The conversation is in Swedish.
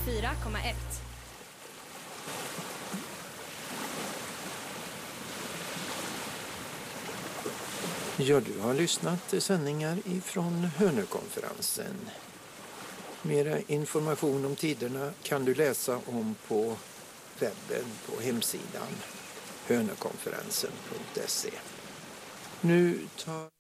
94,1. Ja, du har lyssnat till sändningar ifrån Hönökonferensen. Mera information om tiderna kan du läsa om på webben på hemsidan hönökonferensen.se. Nu tar